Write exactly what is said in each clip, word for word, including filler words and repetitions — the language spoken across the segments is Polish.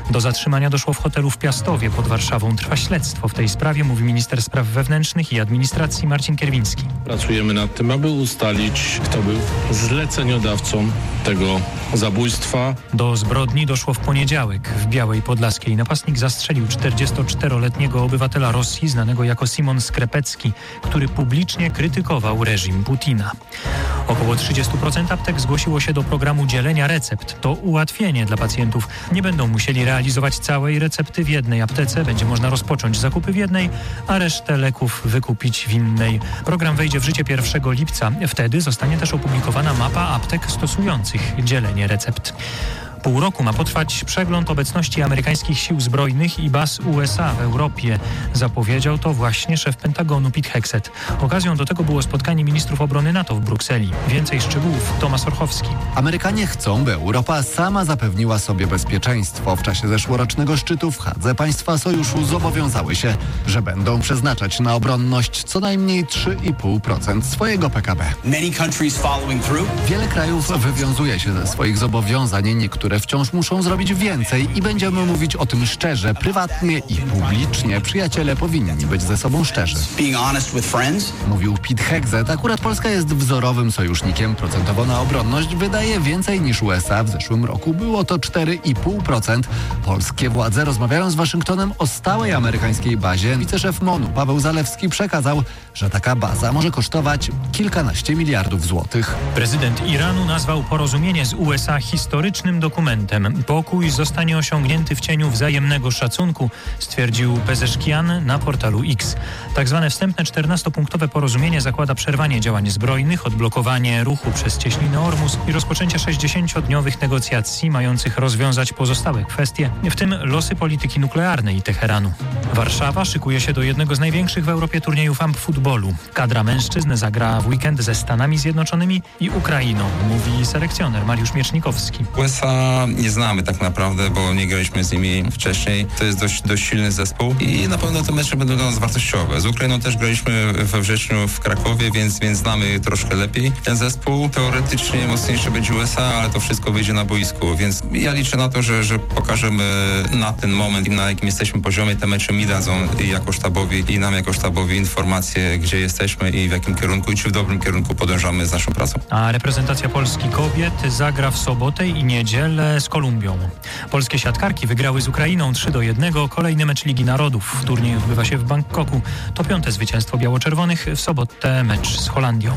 Do zatrzymania doszło w hotelu w Piastowie pod Warszawą. Trwa śledztwo w tej sprawie, mówi minister spraw wewnętrznych i administracji Marcin Kierwiński. Pracujemy nad tym, aby ustalić, kto był zleceniodawcą tego zabójstwa. Do zbrodni doszło w poniedziałek w Białej Podlaskiej. Napastnik zastrzelił czterdziestoczteroletniego obywatela Rosji, znanego jako Simon Skrepecki, który publicznie krytykował reżim Putina. Około trzydzieści procent aptek zgłosiło się do programu dzielenia recept. To ułatwienie dla pacjentów. Nie będą musieli realizować całej recepty w jednej aptece. Będzie można rozpocząć zakupy w jednej, a resztę leków wykupić w innej. Program wejdzie w życie pierwszego lipca. Wtedy zostanie też opublikowana mapa aptek stosujących dzielenie recept. Pół roku ma potrwać przegląd obecności amerykańskich sił zbrojnych i baz U S A w Europie. Zapowiedział to właśnie szef Pentagonu Pete Hegseth. Okazją do tego było spotkanie ministrów obrony NATO w Brukseli. Więcej szczegółów Tomasz Orchowski. Amerykanie chcą, by Europa sama zapewniła sobie bezpieczeństwo. W czasie zeszłorocznego szczytu w Hadze państwa sojuszu zobowiązały się, że będą przeznaczać na obronność co najmniej trzy i pół procent swojego P K B. Wiele krajów wywiązuje się ze swoich zobowiązań, niektóre które wciąż muszą zrobić więcej i będziemy mówić o tym szczerze, prywatnie i publicznie. Przyjaciele powinni być ze sobą szczerzy. Mówił Pete Hegseth. Akurat Polska jest wzorowym sojusznikiem. Procentowo na obronność wydaje więcej niż U S A. W zeszłym roku było to cztery i pół procent. Polskie władze rozmawiają z Waszyngtonem o stałej amerykańskiej bazie. Wiceszef M O N-u Paweł Zalewski przekazał, że taka baza może kosztować kilkanaście miliardów złotych. Prezydent Iranu nazwał porozumienie z U S A historycznym dokumentem. Pokój zostanie osiągnięty w cieniu wzajemnego szacunku, stwierdził Pezeszkian na portalu X. Tak zwane wstępne czternastopunktowe porozumienie zakłada przerwanie działań zbrojnych, odblokowanie ruchu przez cieśninę Ormus i rozpoczęcie sześćdziesięciodniowych negocjacji mających rozwiązać pozostałe kwestie, w tym losy polityki nuklearnej Teheranu. Warszawa szykuje się do jednego z największych w Europie turniejów amp-futbolu. Kadra mężczyzn zagra w weekend ze Stanami Zjednoczonymi i Ukrainą, mówi selekcjoner Mariusz Miecznikowski. U S A nie znamy tak naprawdę, bo nie graliśmy z nimi wcześniej. To jest dość, dość silny zespół i na pewno te mecze będą dla nas wartościowe. Z Ukrainą też graliśmy we wrześniu w Krakowie, więc, więc znamy troszkę lepiej ten zespół. Teoretycznie mocniejszy będzie U S A, ale to wszystko wyjdzie na boisku, więc ja liczę na to, że, że pokażemy na ten moment, na jakim jesteśmy poziomie. Te mecze mi dadzą jako sztabowi i nam jako sztabowi informacje, gdzie jesteśmy i w jakim kierunku i czy w dobrym kierunku podążamy z naszą pracą. A reprezentacja Polski kobiet zagra w sobotę i niedzielę z Kolumbią. Polskie siatkarki wygrały z Ukrainą trzy do jednego. Kolejny mecz Ligi Narodów. Turniej odbywa się w Bangkoku. To piąte zwycięstwo biało-czerwonych. W sobotę mecz z Holandią.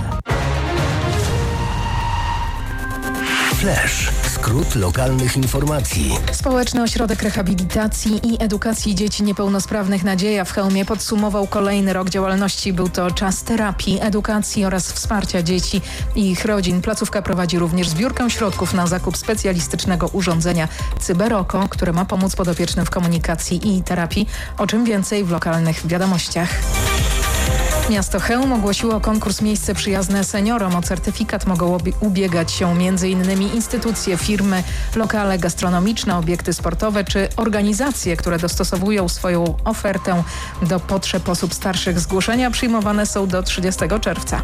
Flash. Skrót lokalnych informacji. Społeczny Ośrodek Rehabilitacji i Edukacji Dzieci Niepełnosprawnych Nadzieja w Chełmie podsumował kolejny rok działalności. Był to czas terapii, edukacji oraz wsparcia dzieci i ich rodzin. Placówka prowadzi również zbiórkę środków na zakup specjalistycznego urządzenia Cyberoko, które ma pomóc podopiecznym w komunikacji i terapii. O czym więcej w lokalnych wiadomościach. Miasto Chełm ogłosiło konkurs Miejsce Przyjazne Seniorom. O certyfikat mogą ubiegać się m.in. instytucje, firmy, lokale gastronomiczne, obiekty sportowe czy organizacje, które dostosowują swoją ofertę do potrzeb osób starszych. Zgłoszenia przyjmowane są do trzydziestego czerwca.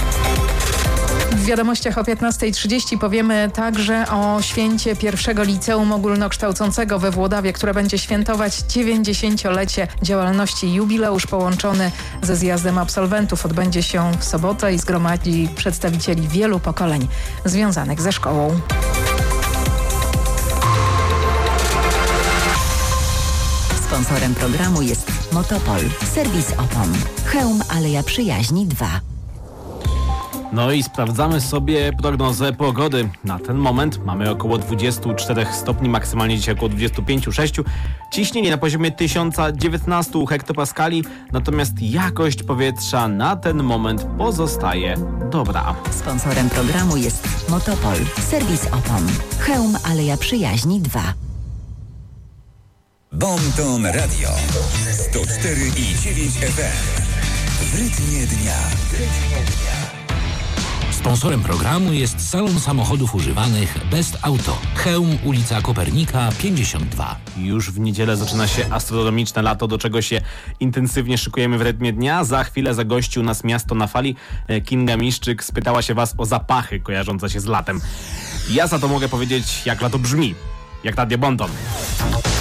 W wiadomościach o piętnastej trzydzieści powiemy także o święcie pierwszego liceum ogólnokształcącego we Włodawie, które będzie świętować dziewięćdziesięciolecie działalności. Jubileusz połączony ze zjazdem absolwentów odbędzie się w sobotę i zgromadzi przedstawicieli wielu pokoleń związanych ze szkołą. Sponsorem programu jest Motopol, serwis opon. Chełm Aleja Przyjaźni dwa. No i sprawdzamy sobie prognozę pogody. Na ten moment mamy około dwadzieścia cztery stopni, maksymalnie dzisiaj około dwadzieścia pięć sześć. Ciśnienie na poziomie tysiąc dziewiętnaście hektopaskali, natomiast jakość powietrza na ten moment pozostaje dobra. Sponsorem programu jest Motopol, serwis opon. Chełm Aleja Przyjaźni dwa. Bonton Radio sto cztery i dziewięć F M. W rytmie dnia. Sponsorem programu jest salon samochodów używanych Best Auto. Chełm, ulica Kopernika pięćdziesiąt dwa. Już w niedzielę zaczyna się astronomiczne lato, do czego się intensywnie szykujemy w rytmie dnia. Za chwilę zagości u nas Miasto na Fali. Kinga Miszczyk spytała się was o zapachy kojarzące się z latem. Ja za to mogę powiedzieć, jak lato brzmi. Jak Radio Bonton.